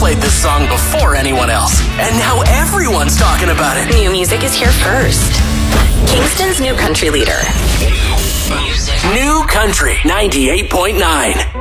played this song before anyone else, and now everyone's talking about it. New music is here first. Kingston's new country leader. New Country 98.9.